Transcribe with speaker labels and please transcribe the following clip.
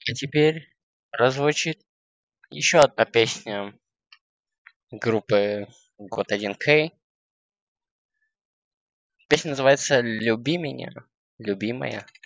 Speaker 1: И теперь прозвучит еще одна песня группы God 1К. Песня называется «Люби меня, любимая».